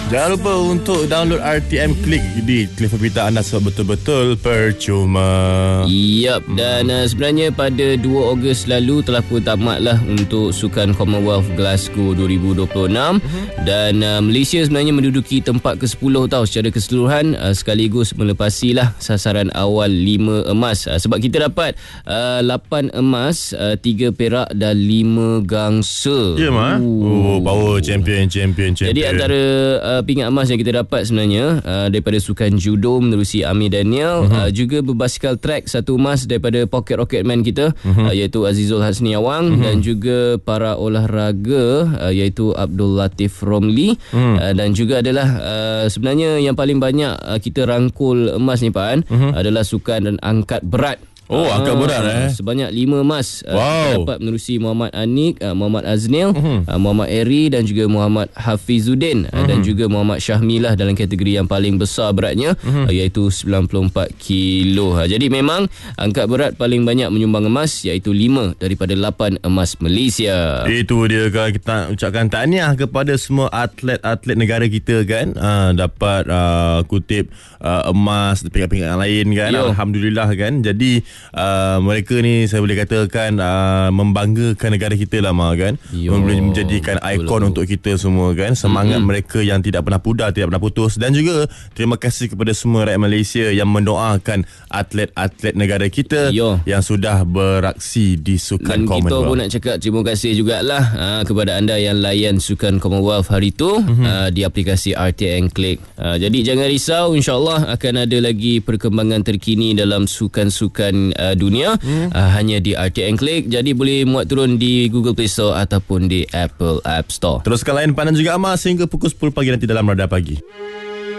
Jangan lupa untuk download RTM Click di telefon pintar anda sebab betul-betul percuma. Yap, dan sebenarnya pada 2 Ogos lalu telah pun tamatlah untuk Sukan Commonwealth Glasgow 2026 dan Malaysia sebenarnya menduduki tempat ke-10 tau secara keseluruhan, sekaligus melepasilah sasaran awal 5 emas, sebab kita dapat 8 emas, 3 perak dan 5 gangsa. Ya, Mak. Oh, power champion. Jadi antara pingat emas yang kita dapat sebenarnya daripada sukan judo menerusi Amir Daniel, juga berbasikal track 1 emas daripada Pocket Rocketman kita, iaitu Azizul Hasni Awang, dan juga para olahraga iaitu Abdul Latif Romli, dan juga adalah sebenarnya yang paling banyak kita rangkul emas ni Pak adalah sukan dan angkat berat. Oh, angkat berat sebanyak 5 emas. Kita dapat menerusi Muhammad Anik, Muhammad Aznil, Muhammad Eri dan juga Muhammad Hafizuddin, dan juga Muhammad Syahmilah dalam kategori yang paling besar beratnya, iaitu 94 kilo. Jadi memang angkat berat paling banyak menyumbang emas, iaitu 5 daripada 8 emas Malaysia. Itu dia kan, kita ucapkan tahniah kepada semua atlet-atlet negara kita kan, dapat kutip emas, pingat-pingat yang lain kan. Alhamdulillah kan. Jadi mereka ni saya boleh katakan membanggakan negara kita lah kan. Menjadikan ikon untuk kita semua kan. Semangat mereka yang tidak pernah pudar, tidak pernah putus. Dan juga terima kasih kepada semua rakyat Malaysia yang mendoakan atlet-atlet negara kita yang sudah beraksi di Sukan Commonwealth. Dan kita pun nak cakap terima kasih jugalah kepada anda yang layan Sukan Commonwealth hari tu di aplikasi RTM Click. Jadi jangan risau, insyaAllah akan ada lagi perkembangan terkini dalam sukan-sukan dunia hanya di RTM Click. Jadi boleh muat turun di Google Play Store ataupun di Apple App Store. Teruskan layan pandan juga Amas hingga pukul 10 pagi nanti dalam Radar Pagi.